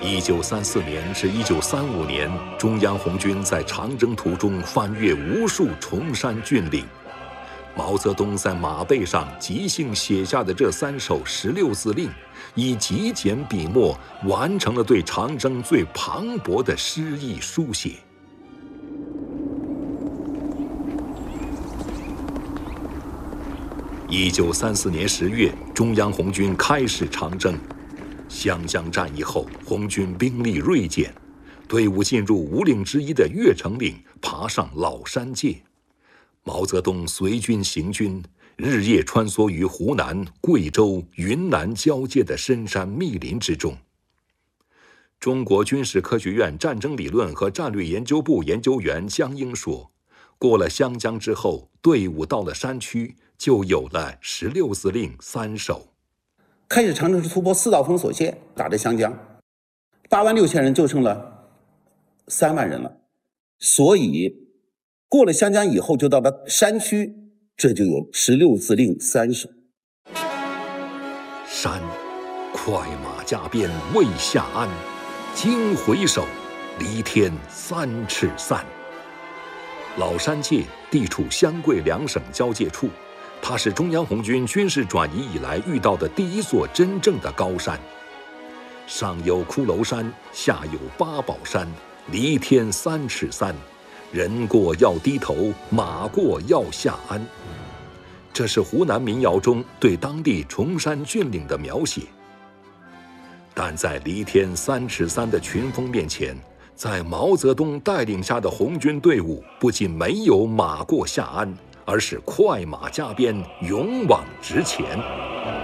1934年至1935年，中央红军在长征途中翻越无数崇山峻岭。毛泽东在马背上即兴写下的这3首16字令，以极简笔墨完成了对长征最磅礴的诗意书写。1934年10月，中央红军开始长征。湘江战役后，红军兵力锐减，队伍进入五岭之一的越城岭，爬上老山界。毛泽东随军行军，日夜穿梭于湖南、贵州、云南交界的深山密林之中。中国军事科学院战争理论和战略研究部研究员江英说，过了湘江之后，队伍到了山区，就有了16字令3首。 开始长征是突破4道封锁线，打着湘江，86000人就剩了3万人了，所以过了湘江以后就到了山区，这就有16字令3首。 山，快马加鞭未下鞍，惊回首，离天3尺3。老山界地处湘桂2省交界处，它是中央红军军事转移以来遇到的第一座真正的高山。上有骷髅山，下有八宝山，离天3尺3，人过要低头，马过要下鞍。这是湖南民谣中对当地崇山峻岭的描写。但在离天3尺3的群峰面前，在毛泽东带领下的红军队伍不仅没有马过下鞍，而是快马加鞭，勇往直前。